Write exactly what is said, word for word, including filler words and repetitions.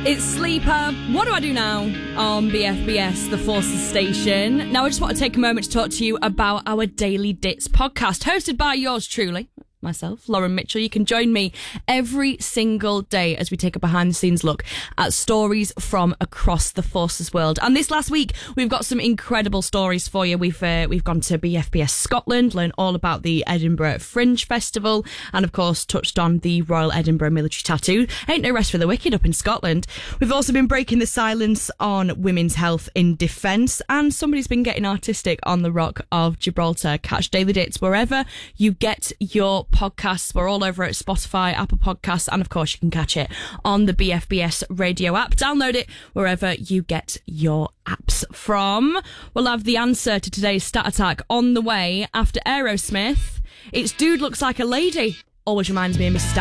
It's Sleeper. What do I do now on B F B S, the Forces station? Now, I just want to take a moment to talk to you about our Daily Dits podcast, hosted by yours truly, myself, Lauren Mitchell. You can join me every single day as we take a behind-the-scenes look at stories from across the Forces world. And this last week, we've got some incredible stories for you. We've uh, we've gone to B F B S Scotland, learned all about the Edinburgh Fringe Festival, and of course touched on the Royal Edinburgh Military Tattoo. Ain't no rest for the wicked up in Scotland. We've also been breaking the silence on women's health in defence, and somebody's been getting artistic on the Rock of Gibraltar. Catch Daily Dits wherever you get your podcasts. We're all over at Spotify, Apple Podcasts, and of course you can catch it on the B F B S radio app. Download it wherever you get your apps from. We'll have the answer to today's stat attack on the way after Aerosmith. It's Dude Looks Like a Lady. Always reminds me of Missus